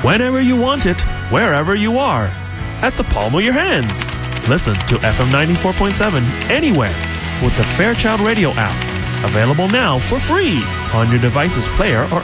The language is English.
Whenever you want it, wherever you are, at the palm of your hands. Listen to FM 94.7 anywhere with the Fairchild Radio app. Available now for free on your device's player or